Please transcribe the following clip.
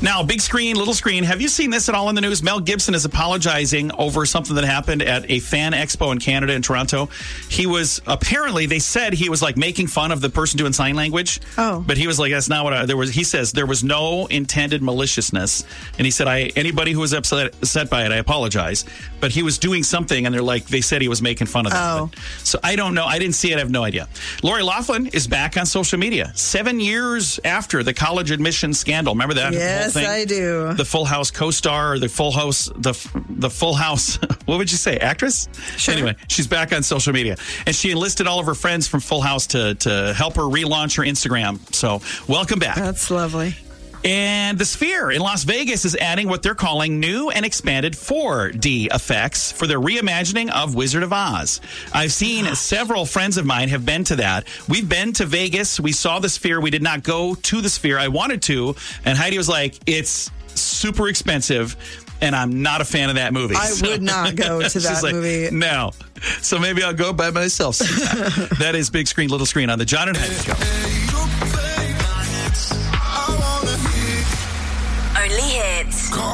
Now, big screen, little screen. Have you seen this at all in the news? Mel Gibson is apologizing over something that happened at a fan expo in Canada, in Toronto. He was, apparently, they said he was like making fun of the person doing sign language. Oh. But he was like, that's not what there was. He says there was no intended maliciousness. And he said, anybody who was upset by it, I apologize. But he was doing something, and they said he was making fun of them. Oh. So I don't know. I didn't see it. I have no idea. Lori Loughlin is back on social media 7 years after the college admission scandal. Remember that? Yes, I do. The Full House co-star, the Full House, the Full House, what would you say, actress? Sure. Anyway, she's back on social media. And she enlisted all of her friends from Full House to help her relaunch her Instagram. So welcome back. That's lovely. And the Sphere in Las Vegas is adding what they're calling new and expanded 4D effects for their reimagining of Wizard of Oz. I've seen several friends of mine have been to that. We've been to Vegas. We saw the Sphere. We did not go to the Sphere. I wanted to. And Heidi was like, it's super expensive, and I'm not a fan of that movie. I would not go to that movie. No. So maybe I'll go by myself sometime. That is Big Screen, Little Screen on the John and Heidi Show. Only hits.